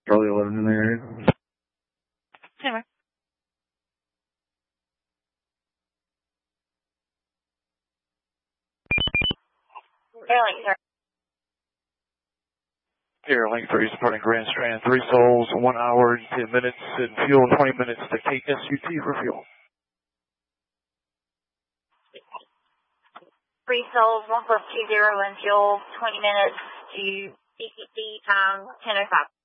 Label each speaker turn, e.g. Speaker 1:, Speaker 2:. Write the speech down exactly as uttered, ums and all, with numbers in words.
Speaker 1: Charlie eleven in the area.
Speaker 2: Anyway. Airlink, sir.
Speaker 3: Airlink three supporting Grand Strand, three souls, one hour and ten minutes, and fuel twenty minutes to K S U T for fuel.
Speaker 2: Three souls, one plus two zero and fuel, twenty minutes to C C C time ten oh five.